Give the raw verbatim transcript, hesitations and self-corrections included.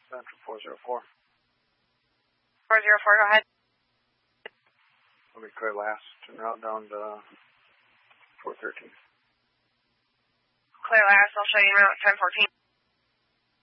Central four zero four. four zero four, go ahead. Let me clear last. Turn route down to four thirteen. Clear last, I'll show you route ten fourteen.